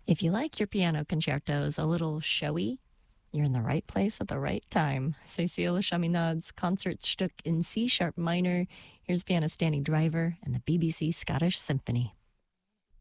If you like your piano concertos a little showy, you're in the right place at the right time. Cécile Chaminade's Concertstück in C-sharp minor. Here's pianist Danny Driver and the BBC Scottish Symphony.